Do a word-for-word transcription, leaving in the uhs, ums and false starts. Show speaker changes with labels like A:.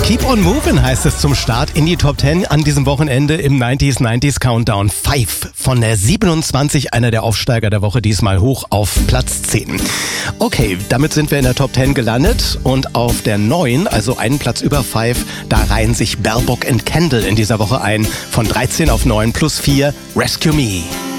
A: Keep on moving heißt es zum Start in die Top zehn an diesem Wochenende im neunziger neunziger Countdown. Five von der siebenundzwanzig, einer der Aufsteiger der Woche, diesmal hoch auf Platz zehn. Okay, damit sind wir in der Top zehn gelandet und auf der neun, also einen Platz über Five, da reihen sich Bell Book and Candle in dieser Woche ein. Von dreizehn auf neun plus vier, Rescue Me.